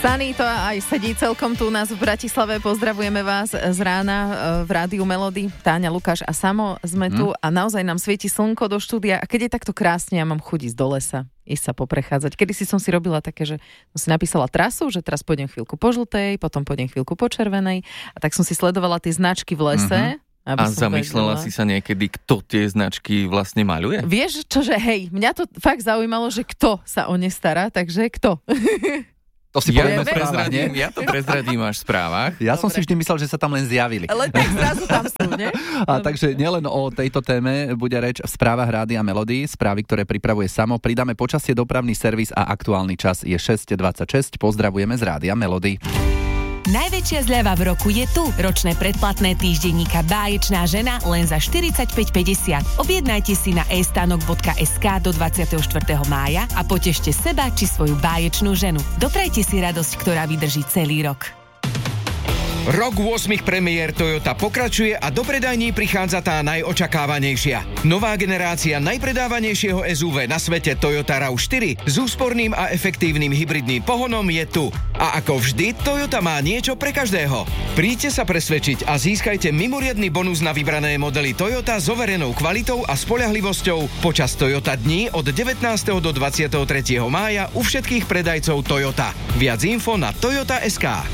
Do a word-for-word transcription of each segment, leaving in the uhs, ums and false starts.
Sani to aj sedí celkom tu u nás v Bratislave. Pozdravujeme vás z rána v Rádiu Melody. Táňa, Lukáš a Samo sme tu hmm. a naozaj nám svieti slnko do štúdia. A keď je takto krásne, ja mám chuť ísť do lesa, ísť sa poprechádzať. Kedy si som si robila také, že som si napísala trasu, že teraz pôjdem chvíľku po žltej, potom pôjdem chvíľku po červenej. A tak som si sledovala tie značky v lese. Mm-hmm. A zamyslela vedela. Si sa niekedy, kto tie značky vlastne maľuje? Vieš čože, hej, mňa to fakt zaujímalo, že kto sa o ne stará, takže kto? To si ja, povieme to prezradím, ja to prezradím až v správach. Ja Dobre. Som si vždy myslel, že sa tam len zjavili. Ale tak zrazu tam sú, nie? A takže nielen o tejto téme bude reč v správach Rádia Melody, správy, ktoré pripravuje Samo. Pridáme počasie, dopravný servis a aktuálny čas je šesť dvadsaťšesť. Pozdravujeme z Rádia Melody. Najväčšia zľava v roku je tu. Ročné predplatné týždenníka Báječná žena len za štyridsaťpäť päťdesiat. Objednajte si na e stánok bodka es ká do dvadsiateho štvrtého mája a potešte seba či svoju báječnú ženu. Doprajte si radosť, ktorá vydrží celý rok. Rok ôsmich premiér Toyota pokračuje a do predajní prichádza tá najočakávanejšia. Nová generácia najpredávanejšieho es ú vé na svete Toyota rav štyri s úsporným a efektívnym hybridným pohonom je tu. A ako vždy, Toyota má niečo pre každého. Príďte sa presvedčiť a získajte mimoriadny bonus na vybrané modely Toyota s overenou kvalitou a spoľahlivosťou počas Toyota dní od devätnásteho do dvadsiateho tretieho mája u všetkých predajcov Toyota. Viac info na toyota bodka es ká.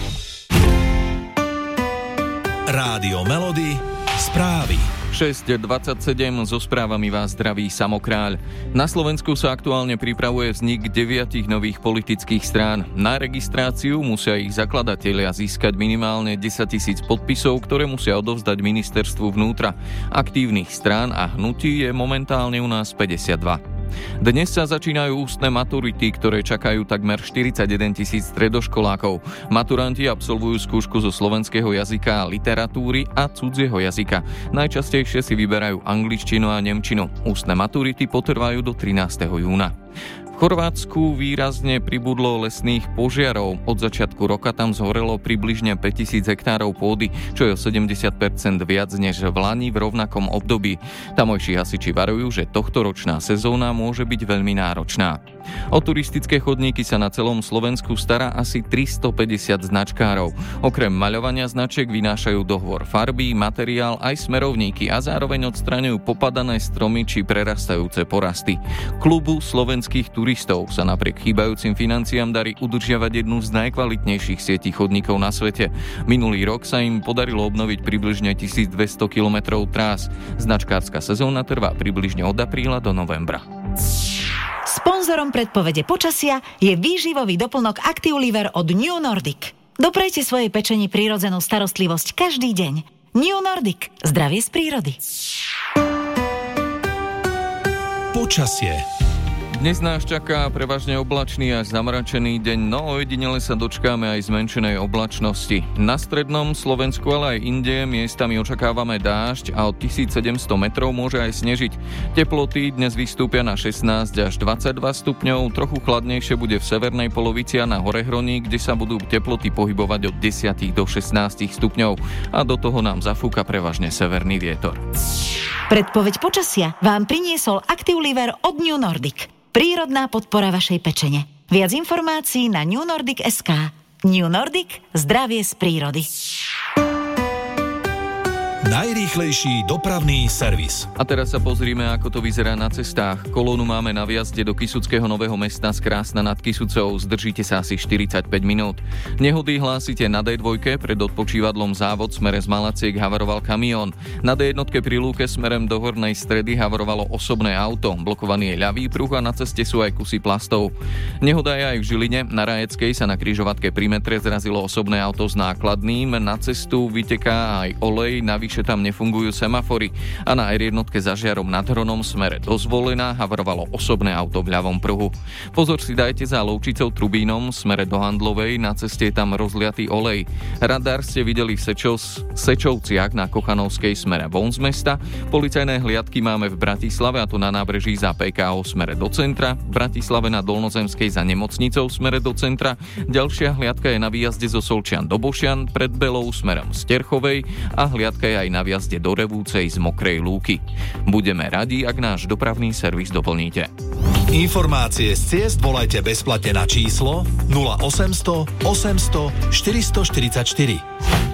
Rádio Melody, správy. šesť dvadsaťsedem, so správami vás zdraví Samo Kráľ. Na Slovensku sa aktuálne pripravuje vznik deviatich nových politických strán. Na registráciu musia ich zakladatelia získať minimálne desaťtisíc podpisov, ktoré musia odovzdať ministerstvu vnútra. Aktívnych strán a hnutí je momentálne u nás päťdesiatdva. Dnes sa začínajú ústne maturity, ktoré čakajú takmer štyridsaťjeden tisíc stredoškolákov. Maturanti absolvujú skúšku zo slovenského jazyka, literatúry a cudzieho jazyka. Najčastejšie si vyberajú angličtinu a nemčinu. Ústne maturity potrvajú do trinásteho júna. V Chorvátsku výrazne pribudlo lesných požiarov. Od začiatku roka tam zhorelo približne päťtisíc hektárov pôdy, čo je o sedemdesiat percent viac než v lani v rovnakom období. Tamojší hasiči varujú, že tohtoročná sezóna môže byť veľmi náročná. O turistické chodníky sa na celom Slovensku stará asi tristopäťdesiat značkárov. Okrem maľovania značiek vynášajú dohovor farby, materiál aj smerovníky a zároveň odstraňujú popadané stromy či prerastajúce porasty. Klubu slovenských turistov sa napriek chýbajúcim financiám darí udržiavať jednu z najkvalitnejších sietí chodníkov na svete. Minulý rok sa im podarilo obnoviť približne tisícdvesto kilometrov trás. Značkárska sezóna trvá približne od apríla do novembra. Sponzorom predpovede počasia je výživový doplnok Actiuliver od New Nordic. Doprajte svojej pečeni prírodzenú starostlivosť každý deň. New Nordic. Zdravie z prírody. Počasie. Dnes nás čaká prevažne oblačný až zamračený deň, no ojedinele sa dočkáme aj zmenšenej oblačnosti. Na strednom Slovensku, ale aj inde miestami očakávame dážď a od tisícsedemsto metrov môže aj snežiť. Teploty dnes vystúpia na šestnásť až dvadsaťdva stupňov, trochu chladnejšie bude v severnej polovici a na Horehroní, kde sa budú teploty pohybovať od desať do šestnásť stupňov a do toho nám zafúka prevažne severný vietor. Predpoveď počasia vám priniesol Actiuliver od New Nordic. Prírodná podpora vašej pečene. Viac informácií na new nordic bodka es ká. New Nordic. Zdravie z prírody. Najrýchlejší dopravný servis. A teraz sa pozrime, ako to vyzerá na cestách. Kolónu máme na vjazde do Kysuckého Nového Mesta z Krásna nad Kysucou. Zdržíte sa asi štyridsaťpäť minút. Nehody hlásite na dé dva pred odpočívadlom Závod smere z Malaciek havaroval kamión. Na dé jedna pri lúke smerem do Hornej Stredy havarovalo osobné auto. Blokovaný je ľavý pruh a na ceste sú aj kusy plastov. Nehoda je aj v Žiline. Na Rajeckej sa na križovatke pri metre zrazilo osobné auto s nákladným. Na cestu vyteká aj olej, navyše tam nefungujú semafory a na er jedna za Žiarom nad Hronom smere do Zvolena havarovalo osobné auto v ľavom pruhu. Pozor si dajte za Lovčicou Trubínom smere do Handlovej, na ceste je tam rozliatý olej. Radar ste videli v Sečos, Sečovciach na Kochanovskej smere von z mesta. Policajné hliadky máme v Bratislave, a to na nábreží za pé ká ó smere do centra, v Bratislave na Dolnozemskej za Nemocnicou smere do centra. Ďalšia hliadka je na výjazde zo Solčian do Bošian pred Belou smerom z Terchovej a hliadka je aj na vjazde do Revúcej z Mokrej Lúky. Budeme radi, ak náš dopravný servis doplníte. Informácie z ciest volajte bezplatne na číslo nula osemsto osemsto štyristoštyridsaťštyri.